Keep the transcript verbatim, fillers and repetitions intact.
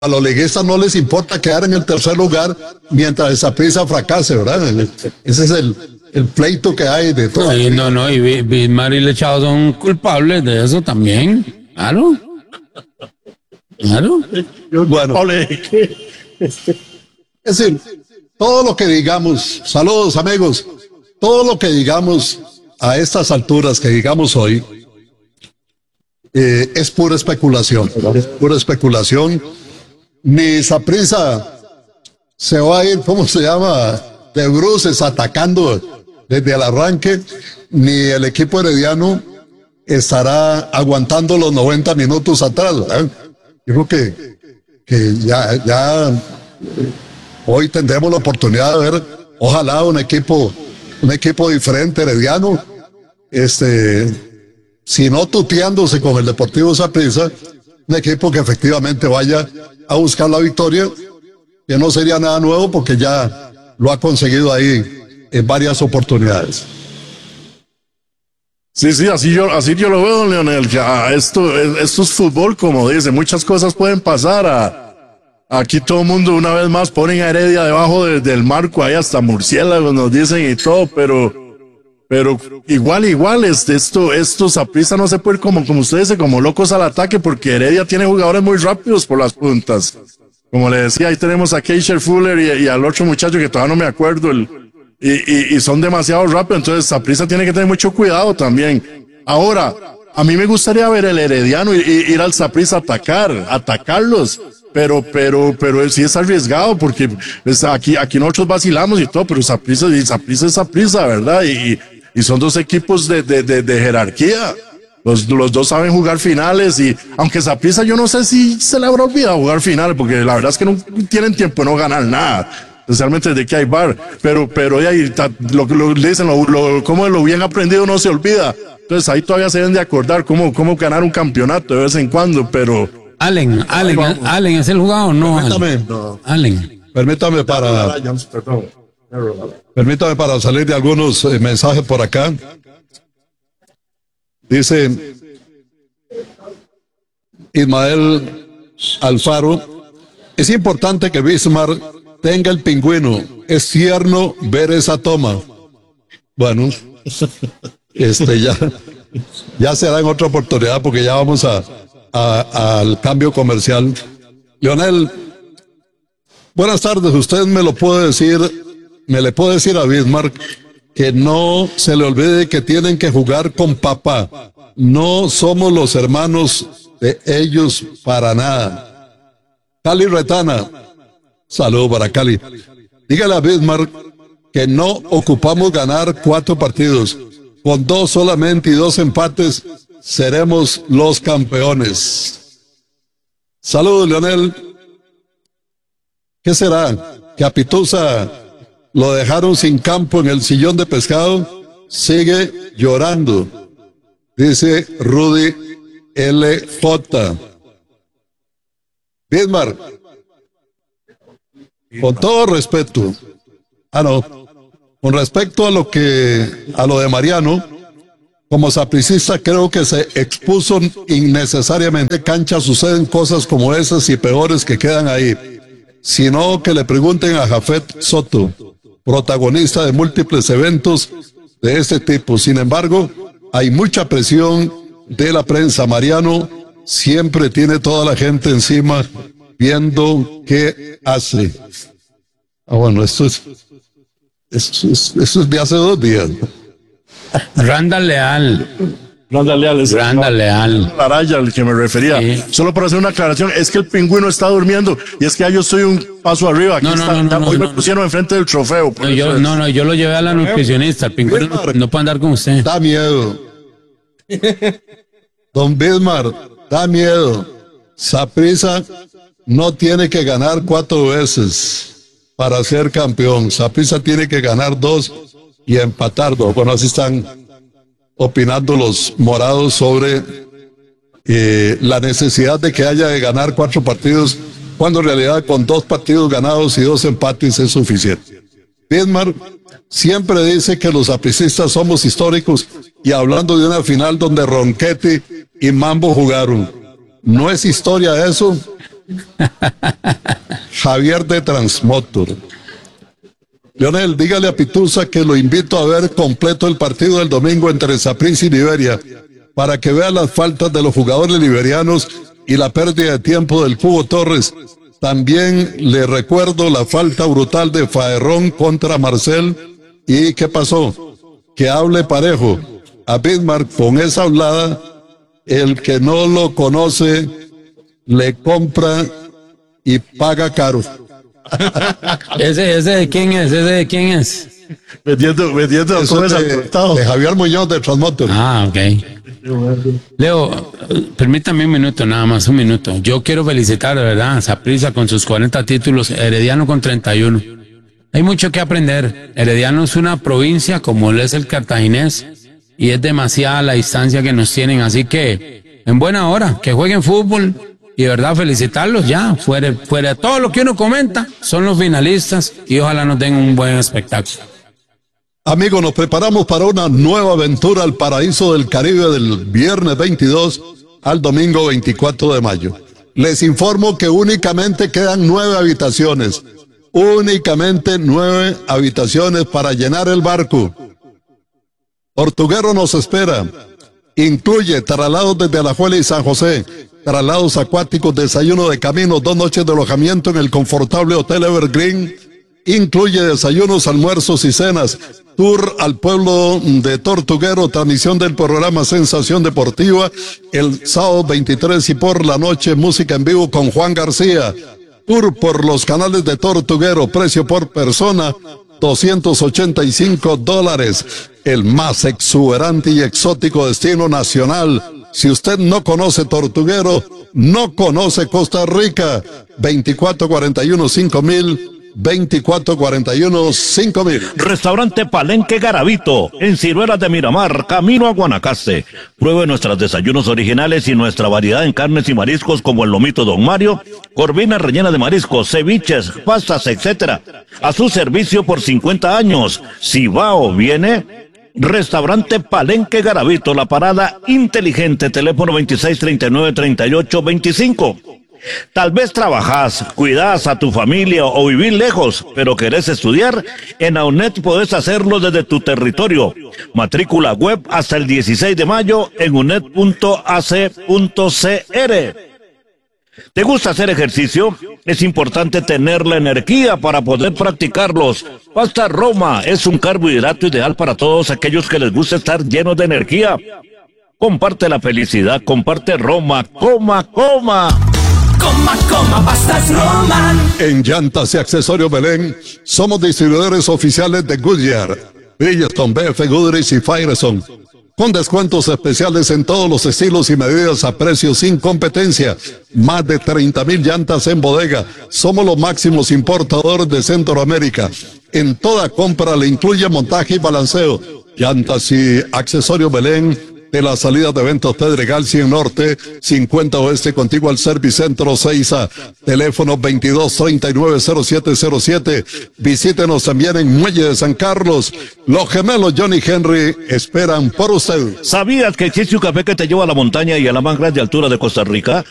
a los liguistas no les importa quedar en el tercer lugar mientras el Saprissa fracase, ¿verdad? Ese es el, el pleito que hay de todo. Sí, no, no, y Bismar y Lechado son culpables de eso también. Claro. Claro. Bueno. Es decir, todo lo que digamos, saludos amigos, todo lo que digamos a estas alturas, que digamos hoy, eh, es pura especulación, es pura especulación. Ni Saprissa se va a ir, ¿cómo se llama?, de bruces atacando desde el arranque, ni el equipo herediano estará aguantando los noventa minutos atrás, ¿verdad? Yo creo que, que ya, ya hoy tendremos la oportunidad de ver, ojalá un equipo, un equipo diferente, herediano, este, si no tuteándose con el Deportivo Saprissa, un equipo que efectivamente vaya a buscar la victoria, que no sería nada nuevo porque ya lo ha conseguido ahí en varias oportunidades. Sí, sí, así yo, así yo lo veo, don Leonel, que ah, esto, esto es fútbol, como dice, muchas cosas pueden pasar. A, aquí todo el mundo una vez más ponen a Heredia debajo de, del marco, ahí hasta murciélagos nos dicen y todo, pero, pero igual, igual, este, esto, esto, Saprissa no se puede ir como, como usted dice, como locos al ataque, porque Heredia tiene jugadores muy rápidos por las puntas. Como le decía, ahí tenemos a Keisher Fuller y, y al otro muchacho que todavía no me acuerdo, el, y, y, y son demasiado rápidos, entonces Saprissa tiene que tener mucho cuidado también. Ahora, a mí me gustaría ver el Herediano y, y ir al Saprissa a atacar, atacarlos, pero, pero, pero sí es arriesgado, porque pues, aquí, aquí nosotros vacilamos y todo, pero Saprissa, y Saprissa es Saprissa, ¿verdad? Y, y son dos equipos de, de, de, de jerarquía. Los, los dos saben jugar finales y aunque Saprissa yo no sé si se le habrá olvidado jugar finales, porque la verdad es que no tienen tiempo de no ganar nada, especialmente desde que hay V A R, pero, pero ahí lo que lo, le dicen, lo, lo, como lo bien aprendido no se olvida, entonces ahí todavía se deben de acordar cómo, cómo ganar un campeonato de vez en cuando, pero... Allen, Allen, Allen es el jugador, ¿no? Permítame, no. Allen. Permítame para... Permítame para salir de algunos eh, mensajes por acá. Dice Ismael Alfaro, es importante que Bismar tenga el pingüino, es tierno ver esa toma. Bueno, este ya, ya será en otra oportunidad porque ya vamos a, a, al cambio comercial. Leonel, buenas tardes, usted me lo puede decir, me le puede decir a Bismar que no se le olvide que tienen que jugar con papá. No somos los hermanos de ellos para nada. Cali Retana, saludo para Cali. Dígale a Bismar que no ocupamos ganar cuatro partidos. Con dos solamente y dos empates seremos los campeones. Saludos, Leonel. ¿Qué será? ¿Que a Pituza lo dejaron sin campo en el sillón de pescado? Sigue llorando, dice Rudy L J. Bismar, con todo respeto, ah no, con respecto a lo que, a lo de Mariano, como sapricista creo que se expuso innecesariamente. En cancha suceden cosas como esas y peores que quedan ahí. Sino que le pregunten a Jafet Soto, protagonista de múltiples eventos de este tipo. Sin embargo, hay mucha presión de la prensa. Mariano siempre tiene toda la gente encima viendo qué hace. Ah, bueno, esto es, esto es, esto es de hace dos días. Randall Leal. Randall Leal, es Randall Leal. La raya al que me refería. Sí. Solo para hacer una aclaración, es que el pingüino está durmiendo y es que yo estoy un paso arriba. Aquí no, no, está, no, no, hoy no, me no, pusieron no. enfrente del trofeo. No, yo, no, no, yo lo llevé a la nutricionista. El pingüino no, no puede andar con usted. Da miedo. Don Bismar, da miedo. Saprissa no tiene que ganar cuatro veces para ser campeón. Saprissa tiene que ganar dos y empatar dos. Bueno, así están opinando los morados sobre eh, la necesidad de que haya de ganar cuatro partidos, cuando en realidad con dos partidos ganados y dos empates es suficiente. Bismar siempre dice que los sapricistas somos históricos y hablando de una final donde Ronchetti y Mambo jugaron. ¿No es historia eso? Javier de Transmotor. Leonel, dígale a Pituza que lo invito a ver completo el partido del domingo entre Saprissa y Liberia, para que vea las faltas de los jugadores liberianos y la pérdida de tiempo del Cubo Torres. También le recuerdo la falta brutal de Faerrón contra Marcel. ¿Y qué pasó? Que hable parejo. A Bismarck, con esa hablada, el que no lo conoce le compra y paga caro. ¿Ese, ese de quién es? ¿Ese de quién es? Vendiendo, vendiendo Eso es de, de Javier Muñoz de Transmotor. Ah, ok. Leo, permítame un minuto, nada más, un minuto. Yo quiero felicitar, de verdad, a Saprissa con sus cuarenta títulos, Herediano con treinta y uno. Hay mucho que aprender. Herediano es una provincia como lo es el cartaginés y es demasiada la distancia que nos tienen, así que en buena hora, que jueguen fútbol y de verdad felicitarlos ya, fuera, fuera de todo lo que uno comenta, son los finalistas y ojalá nos den un buen espectáculo. Amigos, nos preparamos para una nueva aventura al paraíso del Caribe del viernes veintidós al domingo veinticuatro de mayo. Les informo que únicamente quedan nueve habitaciones. Únicamente nueve habitaciones para llenar el barco. Tortuguero nos espera. Incluye traslados desde Alajuela y San José, traslados acuáticos, desayuno de camino, dos noches de alojamiento en el confortable Hotel Evergreen. Incluye desayunos, almuerzos y cenas. Tour al pueblo de Tortuguero, transmisión del programa Sensación Deportiva el sábado veintitrés y por la noche música en vivo con Juan García. Tour por los canales de Tortuguero, precio por persona doscientos ochenta y cinco dólares. El más exuberante y exótico destino nacional. Si usted no conoce Tortuguero, no conoce Costa Rica. veinticuatro cuarenta y uno cinco mil. veinticuatro cuarenta y uno cinco mil. Restaurante Palenque Garavito, en Ciruelas de Miramar, camino a Guanacaste. Pruebe nuestros desayunos originales y nuestra variedad en carnes y mariscos como el lomito Don Mario, corvina rellena de mariscos, ceviches, pastas, etcétera. A su servicio por cincuenta años. Si va o viene, Restaurante Palenque Garavito, la parada inteligente, teléfono veintiséis treinta y nueve treinta y ocho veinticinco. Tal vez trabajás, cuidás a tu familia o vivís lejos, pero querés estudiar. En AUNET podés hacerlo desde tu territorio. Matrícula web hasta el dieciséis de mayo en unet punto a c punto c r. ¿Te gusta hacer ejercicio? Es importante tener la energía para poder practicarlos. Pasta Roma es un carbohidrato ideal para todos aquellos que les gusta estar llenos de energía. Comparte la felicidad, comparte Roma, coma, coma. Coma, coma, pastas Roma. En Llantas y Accesorios Belén, somos distribuidores oficiales de Goodyear, Bridgestone, B F Goodrich y Firestone, con descuentos especiales en todos los estilos y medidas a precios sin competencia. Más de treinta mil llantas en bodega. Somos los máximos importadores de Centroamérica. En toda compra le incluye montaje y balanceo. Llantas y Accesorios Belén, de la salida de Eventos Pedregal cien Norte, cincuenta Oeste, contiguo al Servicentro Seiza, teléfono veintidós treinta y nueve cero siete cero siete. Visítenos también en Muelle de San Carlos. Los gemelos Johnny Henry esperan por usted. ¿Sabías que existe un café que te lleva a la montaña y a la más grande altura de Costa Rica?